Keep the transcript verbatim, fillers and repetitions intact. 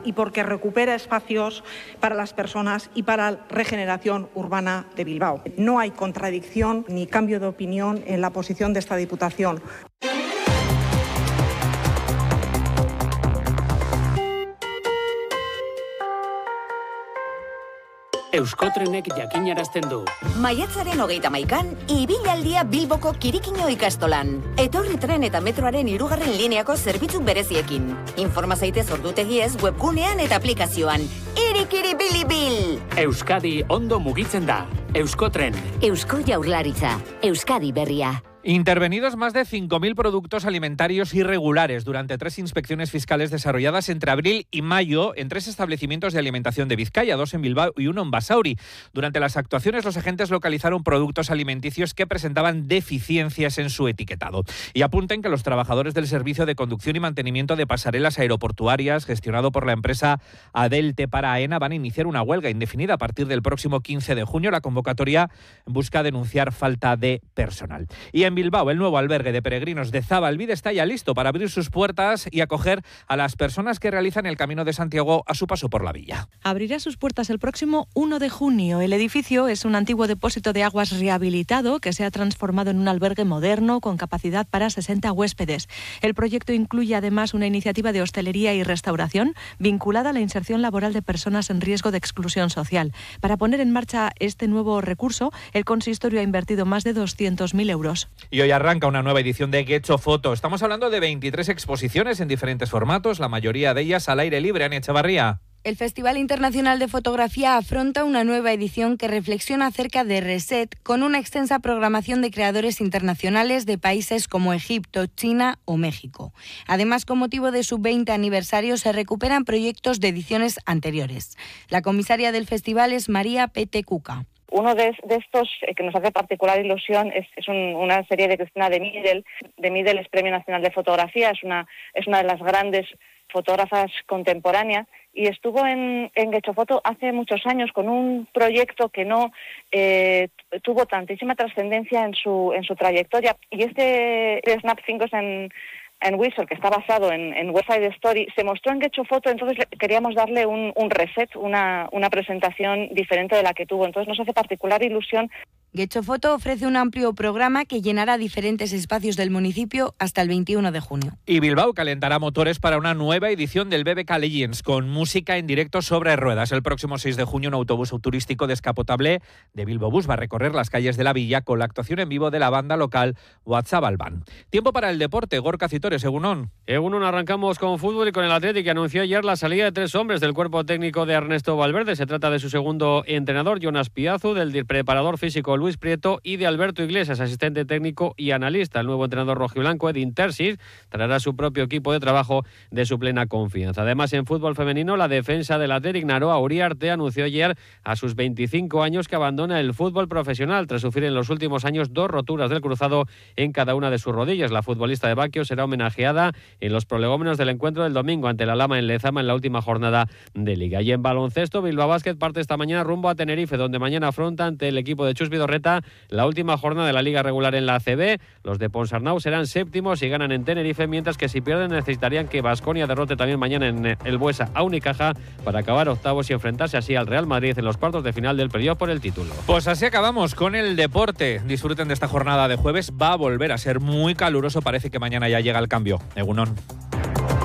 y porque recupera espacios para las personas y para la regeneración urbana de Bilbao. No hay contradicción ni cambio de opinión en la posición de esta Diputación. Euskotrenek jakinarazten du. Maiatzaren hogeita maikan, ibilaldia Bilboko Kirikino ikastolan. Etorri tren eta metroaren hirugarren lineako zerbitzu bereziekin. Informa zaitez ordutegiez webgunean eta aplikazioan. Irikiri bilibil! Euskadi ondo mugitzen da. Euskotren. Eusko Jaurlaritza. Euskadi berria. Intervenidos más de cinco mil productos alimentarios irregulares durante tres inspecciones fiscales desarrolladas entre abril y mayo en tres establecimientos de alimentación de Vizcaya, dos en Bilbao y uno en Basauri. Durante las actuaciones, los agentes localizaron productos alimenticios que presentaban deficiencias en su etiquetado. Y apunten que los trabajadores del Servicio de Conducción y Mantenimiento de Pasarelas Aeroportuarias, gestionado por la empresa Adelte para AENA, van a iniciar una huelga indefinida a partir del próximo quince de junio. La convocatoria busca denunciar falta de personal. Y en Bilbao, el nuevo albergue de peregrinos de Zabalbide está ya listo para abrir sus puertas y acoger a las personas que realizan el Camino de Santiago a su paso por la villa. Abrirá sus puertas el próximo uno de junio. El edificio es un antiguo depósito de aguas rehabilitado que se ha transformado en un albergue moderno con capacidad para sesenta huéspedes. El proyecto incluye además una iniciativa de hostelería y restauración vinculada a la inserción laboral de personas en riesgo de exclusión social. Para poner en marcha este nuevo recurso, el consistorio ha invertido más de doscientos mil euros. Y hoy arranca una nueva edición de Getxo Foto. Estamos hablando de veintitrés exposiciones en diferentes formatos, la mayoría de ellas al aire libre. Ana Echevarría. El Festival Internacional de Fotografía afronta una nueva edición que reflexiona acerca de Reset, con una extensa programación de creadores internacionales de países como Egipto, China o México. Además, con motivo de su veinte aniversario, se recuperan proyectos de ediciones anteriores. La comisaria del festival es María Pete Cuca. Uno de, de estos eh, que nos hace particular ilusión es, es un, una serie de Cristina de Midel. De Midel es Premio Nacional de Fotografía, es una, es una de las grandes fotógrafas contemporáneas y estuvo en, en Getxo Foto hace muchos años con un proyecto que no eh, tuvo tantísima trascendencia en su, en su trayectoria. Y este de Snap cinco en... en Whistle, que está basado en, en West Side Story, se mostró en Getxo Foto, entonces queríamos darle un, un reset, una, una presentación diferente de la que tuvo. Entonces nos hace particular ilusión. Getxo Foto ofrece un amplio programa que llenará diferentes espacios del municipio hasta el veintiuno de junio. Y Bilbao calentará motores para una nueva edición del B B K Legends con música en directo sobre ruedas. El próximo seis de junio un autobús turístico descapotable de Bilbo Bus va a recorrer las calles de la villa con la actuación en vivo de la banda local WhatsApp Alban. Tiempo para el deporte. Gorka Citores, Egunon. Egunon, arrancamos con fútbol y con el Athletic, que anunció ayer la salida de tres hombres del cuerpo técnico de Ernesto Valverde. Se trata de su segundo entrenador, Jonas Piazu, del preparador físico Luis Prieto y de Alberto Iglesias, asistente técnico y analista. El nuevo entrenador rojiblanco, Edin Terzic, traerá su propio equipo de trabajo de su plena confianza. Además, en fútbol femenino, la defensa del Athletic, Naroa Uriarte, anunció ayer a sus veinticinco años que abandona el fútbol profesional tras sufrir en los últimos años dos roturas del cruzado en cada una de sus rodillas. La futbolista de Baquio será homenajeada en los prolegómenos del encuentro del domingo ante la Lama en Lezama en la última jornada de Liga. Y en baloncesto, Bilbao Basket parte esta mañana rumbo a Tenerife, donde mañana afronta ante el equipo de Chus Vidorreta la última jornada de la Liga regular en la A C B. Los de Ponsarnau serán séptimos si ganan en Tenerife, mientras que si pierden necesitarían que Baskonia derrote también mañana en el Buesa a Unicaja para acabar octavos y enfrentarse así al Real Madrid en los cuartos de final del playoff por el título. Pues así acabamos con el deporte. Disfruten de esta jornada de jueves. Va a volver a ser muy caluroso. Parece que mañana ya llega el cambio. Egunon.